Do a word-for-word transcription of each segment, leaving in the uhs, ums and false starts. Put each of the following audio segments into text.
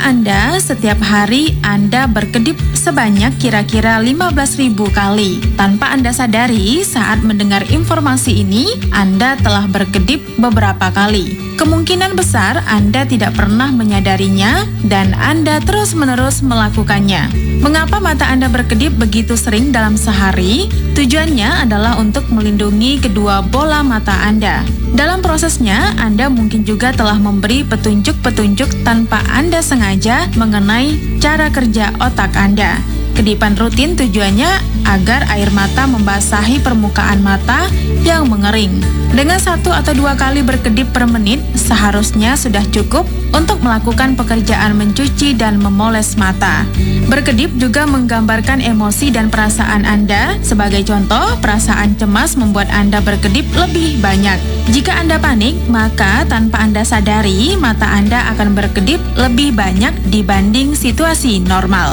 Anda, setiap hari Anda berkedip sebanyak kira-kira lima belas ribu kali. Tanpa Anda sadari, saat mendengar informasi ini, Anda telah berkedip beberapa kali. Kemungkinan besar Anda tidak pernah menyadarinya dan Anda terus-menerus melakukannya. Mengapa mata Anda berkedip begitu sering dalam sehari? Tujuannya adalah untuk melindungi kedua bola mata Anda. Dalam prosesnya, Anda mungkin juga telah memberi petunjuk-petunjuk tanpa Anda sengaja mengenai cara kerja otak Anda. Kedipan rutin tujuannya agar air mata membasahi permukaan mata yang mengering. Dengan satu atau dua kali berkedip per menit, seharusnya sudah cukup untuk melakukan pekerjaan mencuci dan memoles mata. Berkedip juga menggambarkan emosi dan perasaan Anda. Sebagai contoh, perasaan cemas membuat Anda berkedip lebih banyak. Jika Anda panik, maka tanpa Anda sadari, mata Anda akan berkedip lebih banyak dibanding situasi normal.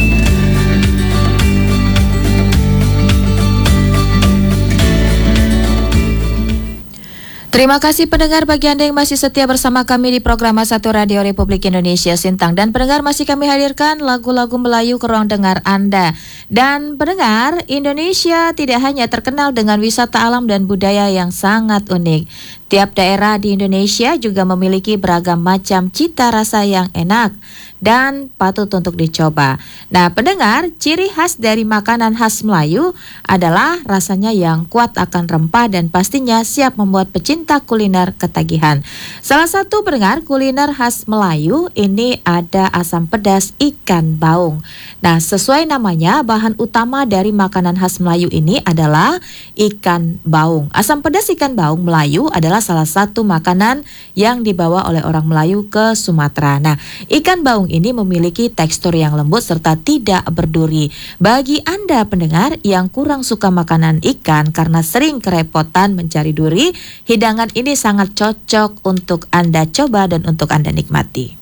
Terima kasih pendengar, bagi Anda yang masih setia bersama kami di program satu Radio Republik Indonesia Sintang. Dan pendengar, masih kami hadirkan lagu-lagu Melayu ke ruang dengar Anda. Dan pendengar, Indonesia tidak hanya terkenal dengan wisata alam dan budaya yang sangat unik. Tiap daerah di Indonesia juga memiliki beragam macam cita rasa yang enak dan patut untuk dicoba. Nah, pendengar, ciri khas dari makanan khas Melayu adalah rasanya yang kuat akan rempah dan pastinya siap membuat pecinta kuliner ketagihan. Salah satu pendengar kuliner khas Melayu ini ada asam pedas ikan baung. Nah, sesuai namanya, bahan utama dari makanan khas Melayu ini adalah ikan baung. Asam pedas ikan baung Melayu adalah salah satu makanan yang dibawa oleh orang Melayu ke Sumatera. Nah, ikan baung ini memiliki tekstur yang lembut serta tidak berduri. Bagi Anda pendengar yang kurang suka makanan ikan karena sering kerepotan mencari duri, hidangan ini sangat cocok untuk Anda coba dan untuk Anda nikmati.